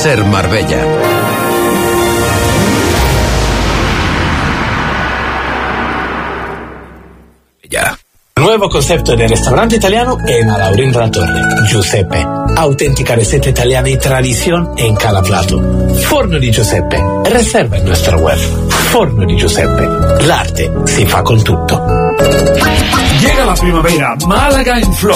Ser Marbella. Ya. Nuevo concepto de restaurante italiano en Alaurín de la Torre. Giuseppe. Auténtica receta italiana y tradición en cada plato. Forno di Giuseppe. Reserva en nuestra web. Forno di Giuseppe. L'arte si fa con tutto. Llega la primavera, Málaga en flor.